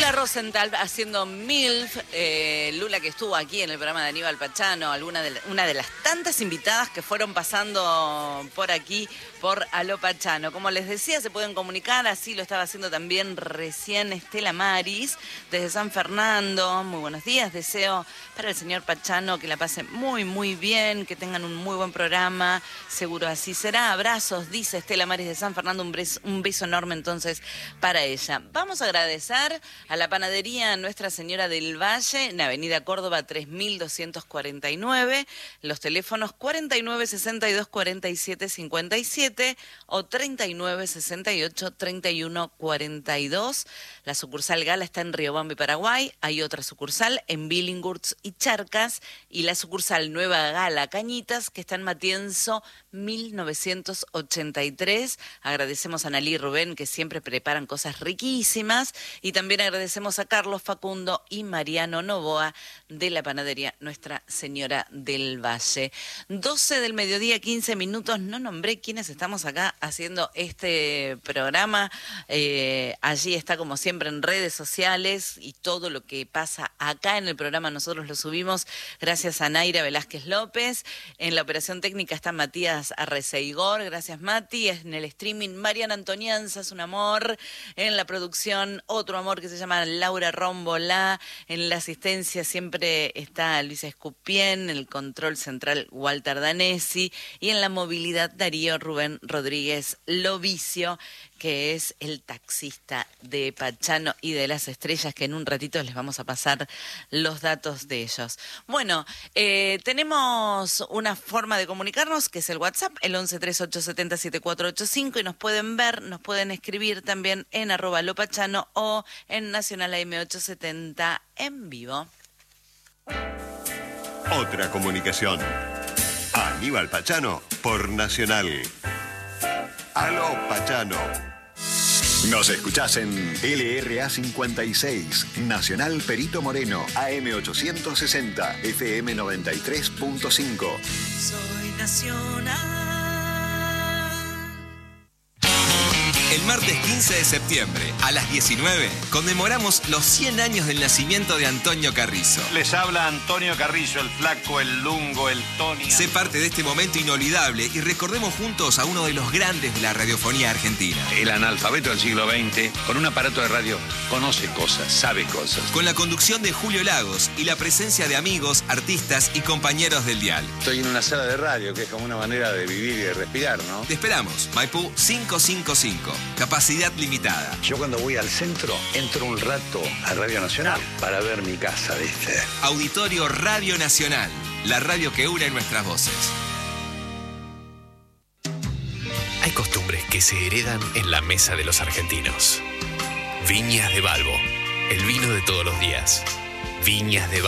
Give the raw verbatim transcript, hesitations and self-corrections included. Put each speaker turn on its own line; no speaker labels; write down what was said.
Lula Rosenthal haciendo MILF, eh, Lula que estuvo aquí en el programa de Aníbal Pachano, alguna de la, una de las tantas invitadas que fueron pasando por aquí por Aló Pachano. Como les decía, se pueden comunicar, así lo estaba haciendo también recién Estela Maris, desde San Fernando. Muy buenos días, deseo para el señor Pachano que la pase muy, muy bien, que tengan un muy buen programa, seguro así será. Abrazos, dice Estela Maris de San Fernando, un beso, un beso enorme entonces para ella. Vamos a agradecer a la panadería Nuestra Señora del Valle, en Avenida Córdoba tres mil doscientos cuarenta y nueve, los teléfonos cuarenta y nueve, sesenta y dos, cuarenta y siete, cincuenta y siete o treinta y nueve, sesenta y ocho, treinta y uno, cuarenta y dos. La sucursal Gala está en Riobamba y Paraguay, hay otra sucursal en Billinghurst y Charcas, y la sucursal Nueva Gala Cañitas, que está en Matienzo mil novecientos ochenta y tres. Agradecemos a Nalí y Rubén, que siempre preparan cosas riquísimas, y también agradecemos a Carlos, Facundo y Mariano Novoa de la panadería Nuestra Señora del Valle. doce del mediodía, quince minutos. No nombré quiénes estamos acá haciendo este programa. Eh, allí está, como siempre, en redes sociales, y todo lo que pasa acá en el programa nosotros lo subimos gracias a Naira Velázquez López. En la operación técnica está Matías Arreceigor, gracias Mati. En el streaming Mariana Antonianza, es un amor. En la producción, otro amor que se llama Laura Rombolá. En la asistencia siempre está Luis Escupien. En el control central Walter Danesi. Y en la movilidad Darío Rubén Rodríguez Lovicio, que es el taxista de Pachano y de las Estrellas, que en un ratito les vamos a pasar los datos de ellos. Bueno, eh, tenemos una forma de comunicarnos, que es el WhatsApp, el once, treinta y ocho, setenta, setenta y cuatro ochenta y cinco, y nos pueden ver, nos pueden escribir también en arroba lopachano o en Nacional A M ochocientos setenta en vivo.
Otra comunicación. Aníbal Pachano por Nacional. Aló Pachano.
Nos escuchás en L R A cincuenta y seis, Nacional Perito Moreno, A M ochocientos sesenta, F M noventa y tres punto cinco.
Soy Nacional.
El martes quince de septiembre, a las diecinueve, conmemoramos los cien años del nacimiento de Antonio Carrizo.
Les habla Antonio Carrizo, el flaco, el lungo, el Tony.
Sé parte de este momento inolvidable y recordemos juntos a uno de los grandes de la radiofonía argentina.
El analfabeto del siglo veinte, con un aparato de radio, conoce cosas, sabe cosas.
Con la conducción de Julio Lagos y la presencia de amigos, artistas y compañeros del dial.
Estoy en una sala de radio, que es como una manera de vivir y de respirar, ¿no?
Te esperamos, Maipú quinientos cincuenta y cinco. Capacidad limitada.
Yo cuando voy al centro, entro un rato a Radio Nacional para ver mi casa, ¿viste?
Auditorio Radio Nacional, la radio que une nuestras voces.
Hay costumbres que se heredan en la mesa de los argentinos. Viñas de Balbo, el vino de todos los días. Viñas de Balbo.